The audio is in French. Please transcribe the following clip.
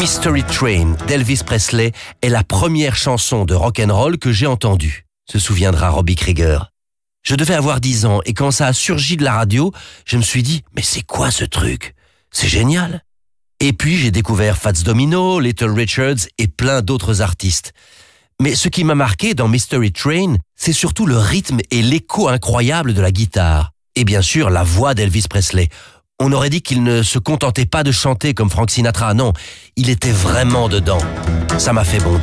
Mystery Train d'Elvis Presley est la première chanson de rock'n'roll que j'ai entendue, se souviendra Robbie Krieger. Je devais avoir 10 ans et quand ça a surgi de la radio, je me suis dit « Mais c'est quoi ce truc? C'est génial !» Et puis j'ai découvert Fats Domino, Little Richards et plein d'autres artistes. Mais ce qui m'a marqué dans Mystery Train, c'est surtout le rythme et l'écho incroyable de la guitare. Et bien sûr, la voix d'Elvis Presley. On aurait dit qu'il ne se contentait pas de chanter comme Frank Sinatra, non, il était vraiment dedans. Ça m'a fait bondir.